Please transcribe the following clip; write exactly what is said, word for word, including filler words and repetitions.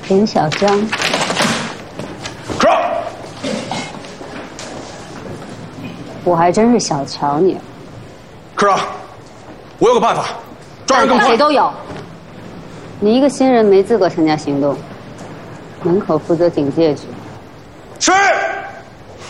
林小江。 是。 我还真是小瞧你了。 科长，我有个办法，抓人更快。 谁都有。你一个新人没资格参加行动，门口负责警戒局。 是。